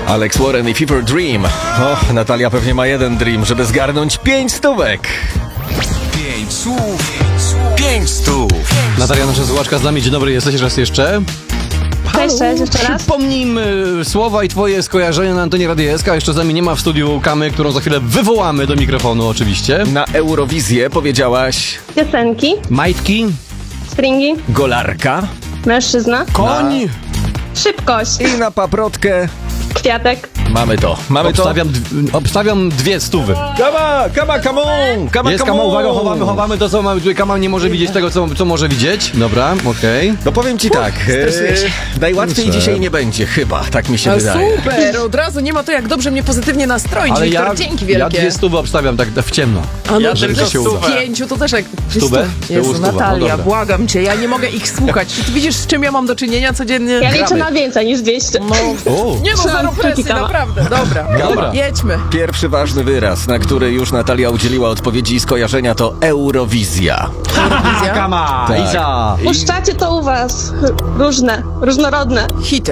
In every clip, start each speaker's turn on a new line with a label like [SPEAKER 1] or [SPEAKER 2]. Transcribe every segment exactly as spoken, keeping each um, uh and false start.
[SPEAKER 1] Alex Warren i Fever Dream. O, Natalia pewnie ma jeden dream, żeby zgarnąć pięć stówek.
[SPEAKER 2] Pięć słów, pięć stów.
[SPEAKER 3] Natalia, nasza słuchaczka z nami. Dzień dobry, jesteś raz jeszcze?
[SPEAKER 4] Cześć, cześć, jeszcze raz.
[SPEAKER 3] Przypomnijmy słowa i twoje skojarzenia na antenie Radia S K. Jeszcze z nami nie ma w studiu Kamy, którą za chwilę wywołamy do mikrofonu oczywiście.
[SPEAKER 1] Na Eurowizję powiedziałaś
[SPEAKER 4] Piosenki,
[SPEAKER 3] Majtki,
[SPEAKER 4] stringi,
[SPEAKER 1] golarka
[SPEAKER 4] mężczyzna,
[SPEAKER 3] koń.
[SPEAKER 4] szybkość,
[SPEAKER 1] i na paprotkę
[SPEAKER 4] kwiatek.
[SPEAKER 1] mamy to. Mamy to.
[SPEAKER 3] Obstawiam, d- obstawiam dwie stówy.
[SPEAKER 1] Kama, kama, come on! Kama,
[SPEAKER 3] Jest
[SPEAKER 1] come
[SPEAKER 3] Kama,
[SPEAKER 1] on!
[SPEAKER 3] uwaga, chowamy, chowamy to, co mamy. Tutaj Kama nie może widzieć tego, co, co może widzieć. Dobra, okej.
[SPEAKER 1] No powiem ci tak, e, najłatwiej
[SPEAKER 3] Proszę.
[SPEAKER 1] dzisiaj nie będzie chyba, tak mi się
[SPEAKER 5] No
[SPEAKER 1] wydaje.
[SPEAKER 5] super, od razu nie ma to jak dobrze mnie pozytywnie nastroić,
[SPEAKER 3] Ale
[SPEAKER 5] Wiktor,
[SPEAKER 3] ja,
[SPEAKER 5] dzięki
[SPEAKER 3] ja
[SPEAKER 5] wielkie.
[SPEAKER 3] dwie stówy obstawiam tak w ciemno.
[SPEAKER 5] A no,
[SPEAKER 3] ja
[SPEAKER 5] żeby
[SPEAKER 3] też
[SPEAKER 5] się
[SPEAKER 3] stówę.
[SPEAKER 5] pięciu to też jak...
[SPEAKER 3] Stówę?
[SPEAKER 5] Jezu,
[SPEAKER 3] Było stuwa, no
[SPEAKER 5] Natalia,
[SPEAKER 3] dobra.
[SPEAKER 5] błagam cię, ja nie mogę ich słuchać. Czy ty widzisz, z czym ja mam do czynienia codziennie?
[SPEAKER 4] Ja liczę
[SPEAKER 3] Gramy.
[SPEAKER 4] na więcej niż dwieście.
[SPEAKER 5] No,
[SPEAKER 3] O,
[SPEAKER 5] nie no,
[SPEAKER 4] Trzymam
[SPEAKER 5] zero presji,
[SPEAKER 4] kciuki, Kama.
[SPEAKER 5] naprawdę. Dobra,
[SPEAKER 3] Dobra.
[SPEAKER 5] jedźmy.
[SPEAKER 1] Pierwszy ważny wyraz, na który już Natalia udzieliła odpowiedzi i skojarzenia, to Eurowizja.
[SPEAKER 5] Wizja?
[SPEAKER 3] Kama,
[SPEAKER 1] Tak.
[SPEAKER 3] Iza.
[SPEAKER 4] Puszczacie to u was różne, różnorodne.
[SPEAKER 5] Hity.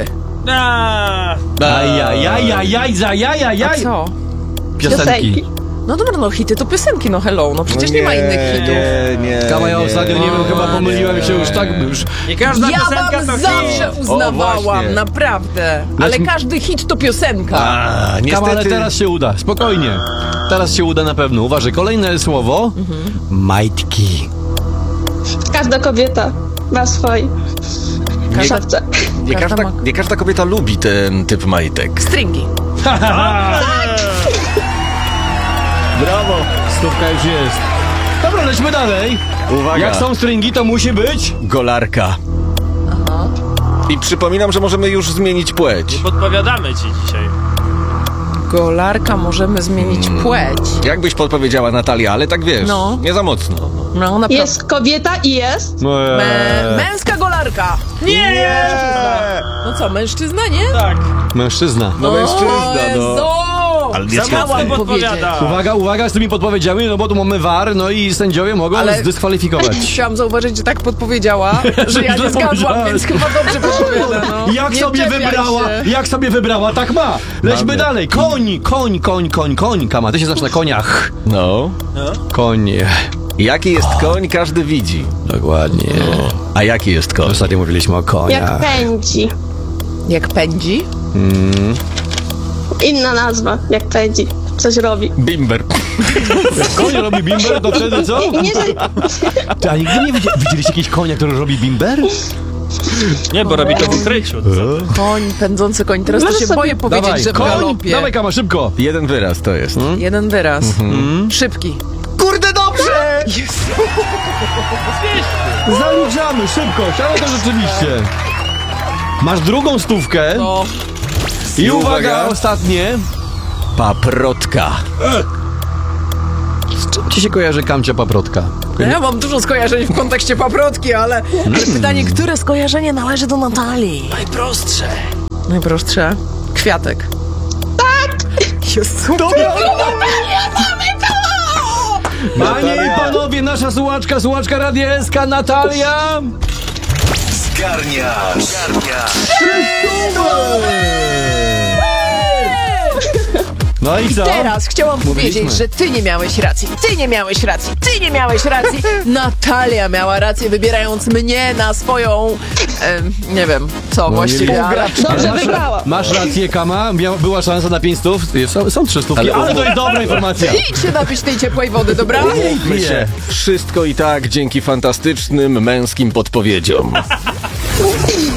[SPEAKER 3] Ajajajajaj,
[SPEAKER 5] A
[SPEAKER 3] jaj.
[SPEAKER 5] co?
[SPEAKER 3] Piosenki.
[SPEAKER 5] No dobra, no hity to piosenki, no hello, no przecież nie, ma innych hitów.
[SPEAKER 1] Nie, nie,
[SPEAKER 3] Kama, ja ostatnio, nie wiem, chyba pomyliłem się już tak, już...
[SPEAKER 6] Nie każda
[SPEAKER 5] Ja
[SPEAKER 6] piosenka
[SPEAKER 5] wam
[SPEAKER 6] to
[SPEAKER 5] zawsze
[SPEAKER 6] hit.
[SPEAKER 5] uznawałam,
[SPEAKER 1] właśnie.
[SPEAKER 5] naprawdę. Ale
[SPEAKER 3] Znaczy-
[SPEAKER 5] każdy hit to piosenka.
[SPEAKER 1] A,
[SPEAKER 3] Kama,
[SPEAKER 1] niestety.
[SPEAKER 3] ale teraz się uda, spokojnie. Teraz się uda na pewno. Uważaj, kolejne słowo. Majtki.
[SPEAKER 4] Każda kobieta ma swój
[SPEAKER 1] Nie,
[SPEAKER 4] szafce.
[SPEAKER 1] nie, każda,
[SPEAKER 5] ma-
[SPEAKER 1] nie każda kobieta lubi ten typ majtek.
[SPEAKER 5] Stringi.
[SPEAKER 1] Brawo!
[SPEAKER 3] Stówka już jest. Dobra, lećmy dalej.
[SPEAKER 1] Uwaga,
[SPEAKER 3] Jak są stringi, to musi być...
[SPEAKER 1] golarka. I przypominam, że możemy już zmienić płeć.
[SPEAKER 6] Podpowiadamy ci dzisiaj.
[SPEAKER 5] Golarka, możemy zmienić płeć.
[SPEAKER 1] Jakbyś podpowiedziała, Natalia, ale tak wiesz,
[SPEAKER 5] No.
[SPEAKER 1] nie za mocno.
[SPEAKER 5] No naprawdę.
[SPEAKER 4] Jest kobieta i jest.
[SPEAKER 5] Mę- męska golarka. Nie! No co, mężczyzna, nie?
[SPEAKER 6] Tak.
[SPEAKER 3] Mężczyzna.
[SPEAKER 1] No mężczyzna, no.
[SPEAKER 5] Jezu!
[SPEAKER 1] Ale nie
[SPEAKER 6] Za mocno
[SPEAKER 5] powiedzieć.
[SPEAKER 6] podpowiada.
[SPEAKER 3] Uwaga, uwaga z tymi podpowiedziami, no bo tu mamy V A R, no i sędziowie mogą
[SPEAKER 5] Ale-
[SPEAKER 3] zdyskwalifikować.
[SPEAKER 5] Chciałam zauważyć, że tak podpowiedziała, że ja nie
[SPEAKER 3] Źle
[SPEAKER 5] zgadłam,
[SPEAKER 3] powiedziałem.
[SPEAKER 5] więc chyba dobrze podpowiada. No.
[SPEAKER 3] Jak
[SPEAKER 5] Nie
[SPEAKER 3] sobie
[SPEAKER 5] czepiaj
[SPEAKER 3] wybrała,
[SPEAKER 5] się.
[SPEAKER 3] jak sobie wybrała, tak ma. Lećmy
[SPEAKER 1] Mamy.
[SPEAKER 3] dalej. Koń, koń, koń, koń, koń. Kama, ty się znasz na koniach.
[SPEAKER 1] No.
[SPEAKER 3] Koń.
[SPEAKER 1] Jaki jest koń, każdy widzi.
[SPEAKER 3] Dokładnie.
[SPEAKER 1] A jaki jest koń?
[SPEAKER 3] Ostatnio mówiliśmy o
[SPEAKER 4] Jak
[SPEAKER 3] koniach.
[SPEAKER 4] pędzi.
[SPEAKER 5] Jak pędzi?
[SPEAKER 4] Inna nazwa, jak pędzi. Coś robi.
[SPEAKER 1] Bimber.
[SPEAKER 3] Jak koń robi bimber, to wtedy co?
[SPEAKER 4] I nie, że...
[SPEAKER 3] Ty, a nigdy nie widzi, widzieliście jakiegoś konia, który robi bimber?
[SPEAKER 6] Nie, bo robi to w ukryciu.
[SPEAKER 5] Koń, pędzący koń. Teraz to
[SPEAKER 4] Możesz
[SPEAKER 5] się
[SPEAKER 4] sobie-
[SPEAKER 5] boję powiedzieć,
[SPEAKER 3] Dawaj,
[SPEAKER 5] że w
[SPEAKER 3] koń,
[SPEAKER 5] galopie.
[SPEAKER 3] dawaj Kama, szybko.
[SPEAKER 1] Jeden wyraz to jest.
[SPEAKER 5] Jeden wyraz. Szybki.
[SPEAKER 1] Kurde, dobrze!
[SPEAKER 3] Zaliczamy, szybko, ale to rzeczywiście. Masz drugą stówkę
[SPEAKER 5] No,
[SPEAKER 3] i uwaga,
[SPEAKER 1] uwaga.
[SPEAKER 3] ostatnie.
[SPEAKER 1] Paprotka.
[SPEAKER 3] Z czym ci się kojarzy Kamcia paprotka?
[SPEAKER 5] no ja mam dużo skojarzeń w kontekście paprotki, ale, ale pytanie, które skojarzenie należy do Natalii?
[SPEAKER 6] Najprostsze.
[SPEAKER 5] Najprostsze. Kwiatek. Tak! Jest super.
[SPEAKER 3] Panie i panowie, nasza słuchaczka, słuchaczka Radia S K, Natalia.
[SPEAKER 2] Zgarniasz. Zgarniasz.
[SPEAKER 3] No i co?
[SPEAKER 5] Teraz chciałam
[SPEAKER 3] Mówiliśmy.
[SPEAKER 5] powiedzieć, że ty nie miałeś racji, ty nie miałeś racji, ty nie miałeś racji. Natalia miała rację, wybierając mnie na swoją, em, nie wiem, co właściwie, ale...
[SPEAKER 4] Dobrze
[SPEAKER 3] masz,
[SPEAKER 4] wybrała.
[SPEAKER 3] masz rację, Kama, Mia- była szansa na pięć stów, są, są trzy stówki, ale,
[SPEAKER 1] Ale-
[SPEAKER 3] to jest dobra informacja.
[SPEAKER 5] Idź się napić tej ciepłej wody, dobra?
[SPEAKER 1] Umówmy się, wszystko i tak dzięki fantastycznym męskim podpowiedziom.